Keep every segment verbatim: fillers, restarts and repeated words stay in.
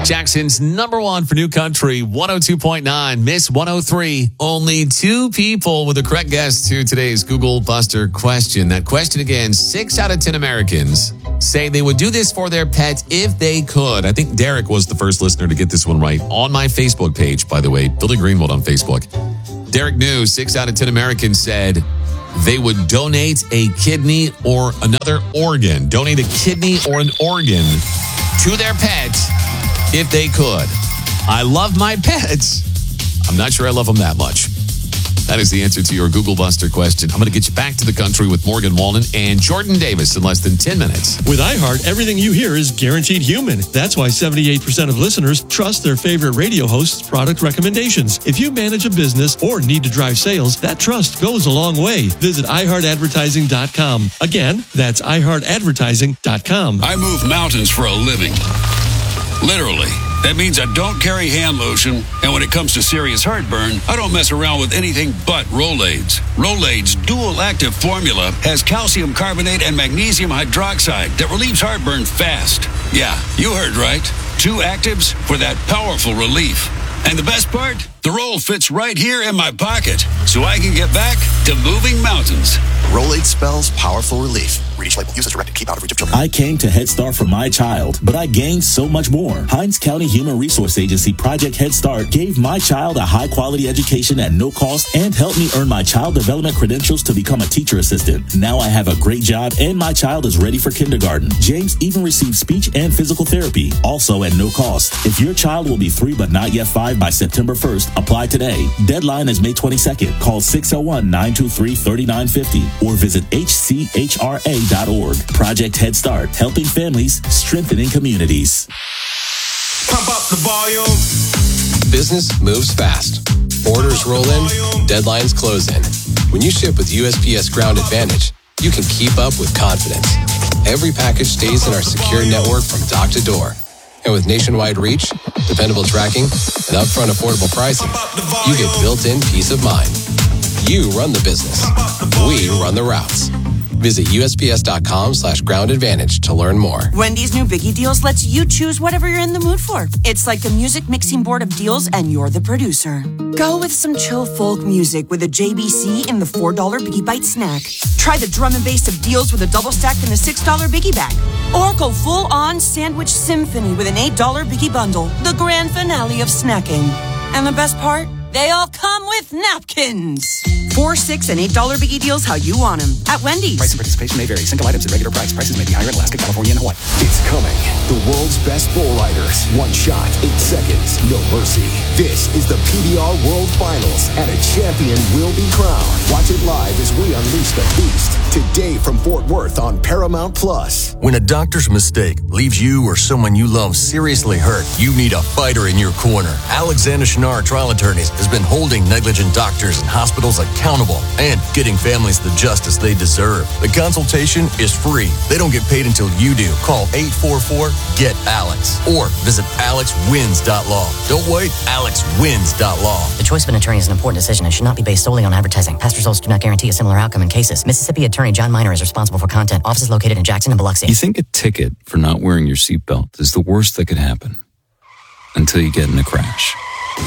Jackson's number one for New Country, one oh two point nine, Miss one oh three. Only two people with the correct guess to today's Google Buster question. That question again, six out of ten Americans say they would do this for their pet if they could. I think Derek was the first listener to get this one right. On my Facebook page, by the way, Billy Greenwald on Facebook. Derek knew six out of ten Americans said they would donate a kidney or another organ. Donate a kidney or an organ to their pet if they could. I love my pets. I'm not sure I love them that much. That is the answer to your Google Buster question. I'm going to get you back to the country with Morgan Wallen and Jordan Davis in less than ten minutes. With iHeart, everything you hear is guaranteed human. That's why seventy-eight percent of listeners trust their favorite radio host's product recommendations. If you manage a business or need to drive sales, that trust goes a long way. Visit i heart advertising dot com. Again, that's i heart advertising dot com. I move mountains for a living. Literally. That means I don't carry hand lotion, and when it comes to serious heartburn, I don't mess around with anything but Rolaids. Rolaids' dual-active formula has calcium carbonate and magnesium hydroxide that relieves heartburn fast. Yeah, you heard right. Two actives for that powerful relief. And the best part? The roll fits right here in my pocket, so I can get back to moving mountains. Rolade spells powerful relief. Read each label. Use as directed. Keep out of reach of children. I came to Head Start for my child, but I gained so much more. Hinds County Human Resource Agency Project Head Start gave my child a high-quality education at no cost and helped me earn my child development credentials to become a teacher assistant. Now I have a great job and my child is ready for kindergarten. James even received speech and physical therapy, also at no cost. If your child will be three but not yet five by September first, apply today. Deadline is May twenty-second. Call six oh one, nine two three, three nine five oh or visit h c h r a dot org. Project Head Start, helping families, strengthening communities. Pump up the volume. Business moves fast. Orders roll in, deadlines close in. When you ship with U S P S Ground Advantage, you can keep up with confidence. Every package stays in our secure network from dock to door. And with nationwide reach, dependable tracking, and upfront affordable pricing, you get built-in peace of mind. You run the business. We run the routes. Visit U S P S dot com slash ground advantage to learn more. Wendy's new Biggie Deals lets you choose whatever you're in the mood for. It's like a music mixing board of deals, and you're the producer. Go with some chill folk music with a J B C in the four dollar Biggie Bite snack. Try the drum and bass of deals with a double stack in the six dollar Biggie bag. Or go full-on sandwich symphony with an eight dollar Biggie bundle. The grand finale of snacking. And the best part? They all come with napkins. Four, six, and eight dollar Biggie Deals how you want them at Wendy's. Price and participation may vary. Single items at regular price. Prices may be higher in Alaska, California, and Hawaii. It's coming. The world's best bull riders. One shot, eight seconds, no mercy. This is the P B R World Finals, and a champion will be crowned. Watch it live as we unleash the beast. Today from Fort Worth on Paramount Plus. When a doctor's mistake leaves you or someone you love seriously hurt, you need a fighter in your corner. Alexander Shinar Trial Attorneys has been holding negligent doctors and hospitals accountable and getting families the justice they deserve. The consultation is free. They don't get paid until you do. Call eight four four, G E T Alex or visit alex wins dot law. Don't wait, alex wins dot law. The choice of an attorney is an important decision and should not be based solely on advertising. Past results do not guarantee a similar outcome in cases. Mississippi Attorney John Miner is responsible for content. Office is located in Jackson and Biloxi. You think a ticket for not wearing your seatbelt is the worst that could happen until you get in a crash.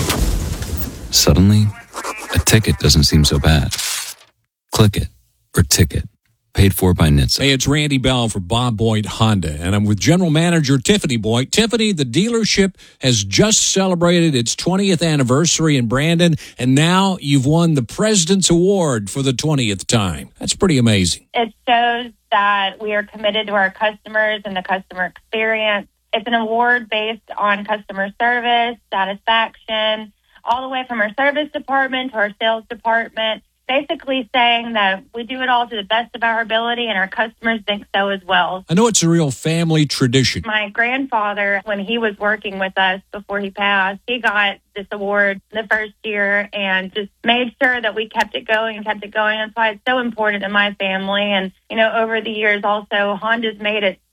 Suddenly, a ticket doesn't seem so bad. Click it or ticket. Paid for by N H T S A. Hey, it's Randy Bell for Bob Boyd Honda, and I'm with General Manager Tiffany Boyd. Tiffany, the dealership has just celebrated its twentieth anniversary in Brandon, and now you've won the President's Award for the twentieth time. That's pretty amazing. It shows that we are committed to our customers and the customer experience. It's an award based on customer service, satisfaction, all the way from our service department to our sales department, basically saying that we do it all to the best of our ability and our customers think so as well. I know it's a real family tradition. My grandfather, when he was working with us before he passed, he got this award the first year and just made sure that we kept it going and kept it going. That's why it's so important to my family. And, you know, over the years also, Honda's made it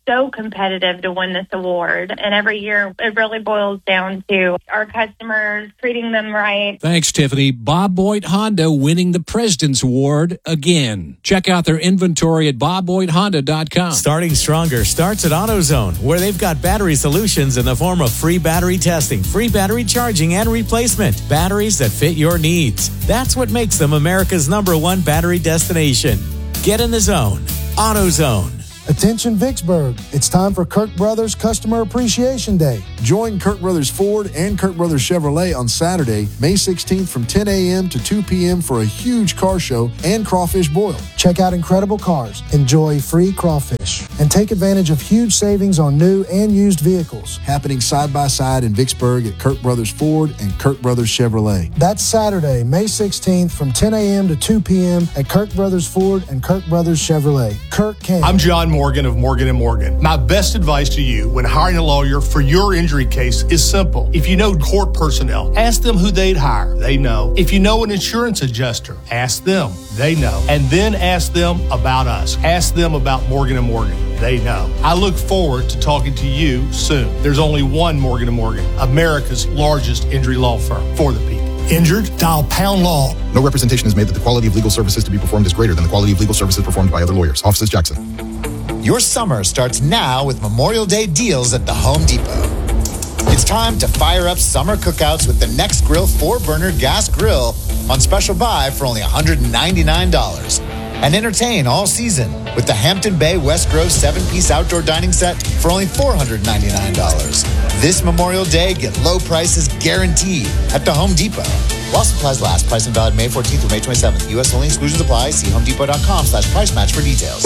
so competitive to win this award. And every year, it really boils down to our customers, treating them right. Thanks, Tiffany. Bob Boyd Honda winning the President's Award again. Check out their inventory at bob boyd honda dot com. Starting Stronger starts at AutoZone, where they've got battery solutions in the form of free battery testing, free battery charging, and replacement. Batteries that fit your needs. That's what makes them America's number one battery destination. Get in the zone. AutoZone. Attention Vicksburg, it's time for Kirk Brothers Customer Appreciation Day. Join Kirk Brothers Ford and Kirk Brothers Chevrolet on Saturday, May sixteenth from ten a.m. to two p.m. for a huge car show and crawfish boil. Check out incredible cars, enjoy free crawfish, and take advantage of huge savings on new and used vehicles. Happening side by side in Vicksburg at Kirk Brothers Ford and Kirk Brothers Chevrolet. That's Saturday, May sixteenth from ten a.m. to two p.m. at Kirk Brothers Ford and Kirk Brothers Chevrolet. Kirk can. I'm John Morgan of Morgan and Morgan. My best advice to you when hiring a lawyer for your injury case is simple. If you know court personnel, ask them who they'd hire. They know. If you know an insurance adjuster, ask them. They know. And then ask them about us. Ask them about Morgan and Morgan. They know. I look forward to talking to you soon. There's only one Morgan and Morgan, America's largest injury law firm for the people. Injured? Dial Pound Law. No representation is made that the quality of legal services to be performed is greater than the quality of legal services performed by other lawyers. Offices Jackson. Your summer starts now with Memorial Day deals at the Home Depot. It's time to fire up summer cookouts with the Next Grill four burner gas grill on special buy for only one hundred ninety-nine dollars. And entertain all season with the Hampton Bay West Grove seven-piece outdoor dining set for only four hundred ninety-nine dollars. This Memorial Day, get low prices guaranteed at the Home Depot. While supplies last, price and valid May fourteenth through May twenty-seventh. U S only, exclusions apply. See homedepot.com slash price match for details.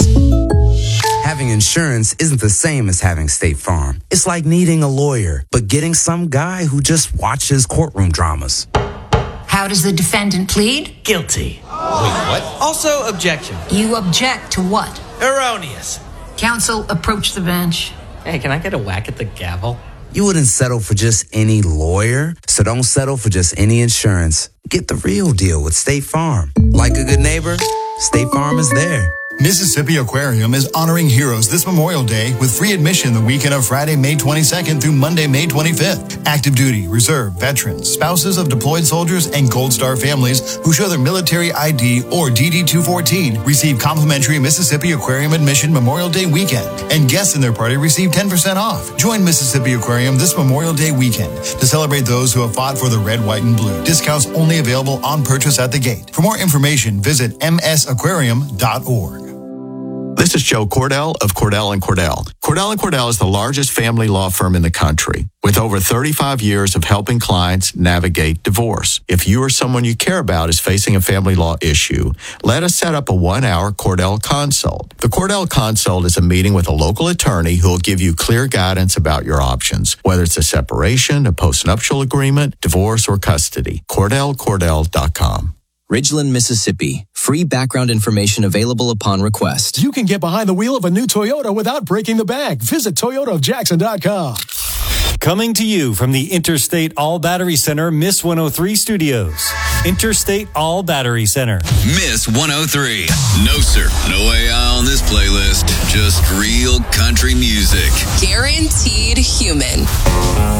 Having insurance isn't the same as having State Farm. It's like needing a lawyer, but getting some guy who just watches courtroom dramas. How does the defendant plead? Guilty. Wait, what? Also, objection. You object to what? Erroneous. Counsel, approach the bench. Hey, can I get a whack at the gavel? You wouldn't settle for just any lawyer, so don't settle for just any insurance. Get the real deal with State Farm. Like a good neighbor, State Farm is there. Mississippi Aquarium is honoring heroes this Memorial Day with free admission the weekend of Friday, May twenty-second through Monday, May twenty-fifth. Active duty, reserve, veterans, spouses of deployed soldiers, and Gold Star families who show their military I D or D D two fourteen receive complimentary Mississippi Aquarium admission Memorial Day weekend. And guests in their party receive ten percent off. Join Mississippi Aquarium this Memorial Day weekend to celebrate those who have fought for the red, white, and blue. Discounts only available on purchase at the gate. For more information, visit m s aquarium dot org. This is Joe Cordell of Cordell and Cordell. Cordell and Cordell is the largest family law firm in the country with over thirty-five years of helping clients navigate divorce. If you or someone you care about is facing a family law issue, let us set up a one-hour Cordell Consult. The Cordell Consult is a meeting with a local attorney who will give you clear guidance about your options, whether it's a separation, a postnuptial agreement, divorce, or custody. Cordell Cordell dot com. Ridgeland, Mississippi. Free background information available upon request. You can get behind the wheel of a new Toyota without breaking the bank. Visit Toyota of Jackson dot com. Coming to you from the Interstate All Battery Center, Miss one oh three Studios. Interstate All Battery Center. Miss one oh three. No, sir. No A I on this playlist. Just real country music. Guaranteed human.